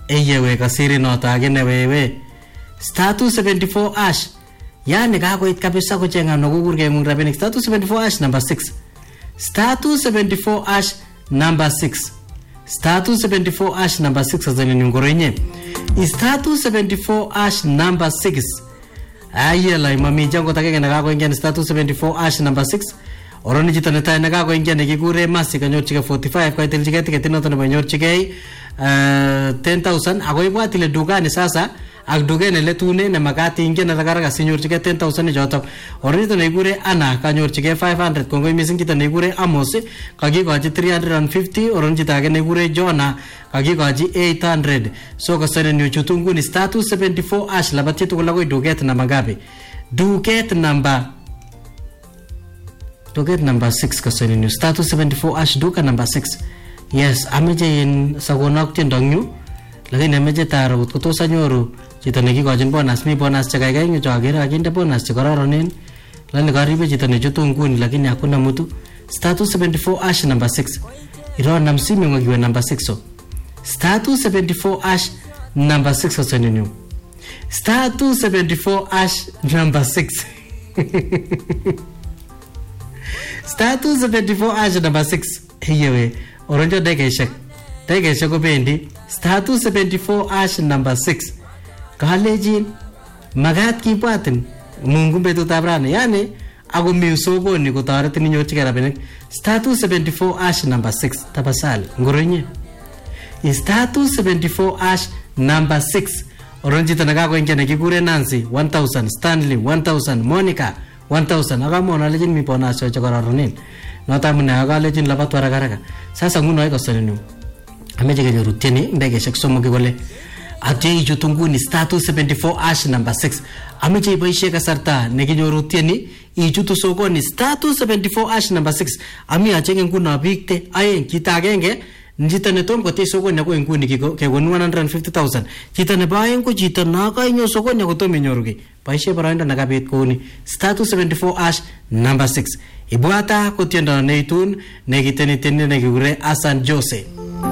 Eyewe kasiri nota agine wewe. Star 274 hash. Yani kakoit kabisa kuchenga nokukurke ngung rabinik. Star 274 hash number 6. Star 274 hash number 6. Star 274 hash number 6 azani nyungorenye. Star 274 hash number 6. Ayela imami jango takenge nakako ingia star 274 hash number 6. Oroni jito neta nakako ingia nekikure masi kanyorchike 45 kwa itilijike tiketi noto na banyorchike 10,000 ako ibwatile dukani sasa ak dukene letune na makati ingia na takaraga sinyorchike 10,000 joto. Oroni jito nekikure ana kanyorchike 500 kongo imising jito nekikure Amos kakikochi 350. Oroni jito ake nekikure Jonah kakikochi 800. So kasane ni uchutungu ni star 274 hash labati tukulago duket na magapi. Duket number 6 kasane ni star 274 hash duka number 6. Yes, ameje in sagonok tindongyu lakini ameje taro kutosa nyoru chito nekikochin bonus mi bonus chakaikai nyo chakere akinde bonus chikororonen lani karibe chito nechutu nguni lakini hakuna mtu. Star 274 hash number 6 iro namsimi mwakiwe number 6 so star 274 hash number 6 kasane ni star 274 hash number 6 star 274 hash number 6 hiyewe oronjo dekeshek ko bendi star 274 hash number 6 kalejin magat kibwatin Mungu betutab rani yani ako mi sokoni kotoretin inyorchike rabinik. Star 274 hash number 6 tapasali ngoronye star 274 hash number 6 oronjito nakako ingia nekikure Nancy 1000, Stanley 1000, Monica 1000 akamona lejin mi bonus chokororonen nota muna akalejin labat warakaraka. Sasa nguno iko sanenu ameje kenyoru tieni ndegeshek somok kole atye ichutunguni star 274 hash number 6 ameje iboishe kasarta nekinyoru tieni ichutu sokoni star 274 hash number 6 ami achenge nguno bikte aeng kita agenge njito netom kote sokoni ko nguni kekonu 150,000 chito nebo aeng ko chito nakainyo sokoni kotom inyoruge boishe boroindo nakabit kouni star 274 hash number 6 ibwata kotiendo neitun nekiteni nekikure Hassan Jose.